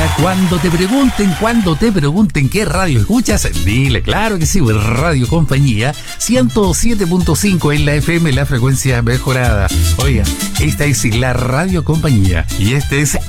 Cuando te pregunten qué radio escuchas, dile, claro que sí, Radio Compañía, 107.5 en la FM, la frecuencia mejorada. Oiga, esta es la Radio Compañía y este es